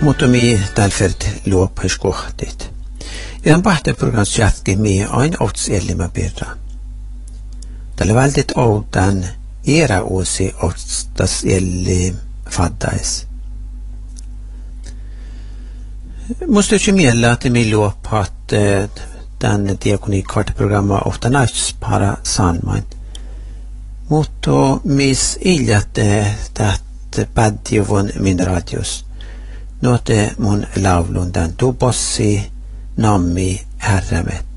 Mutta mi tälfert luopis kohtit. Ihan pahtoprograms jatki mi aina ots elimä pirra. Tällä vältit outan era uusi otstas eli faddais. Musta ju miellä att mi luopat den diakonikartprogramma ofta nästs para sanmain. Mutta mis iljatte täht pädjuvun min radios. Note mun laulun den tubossi nammi herramet.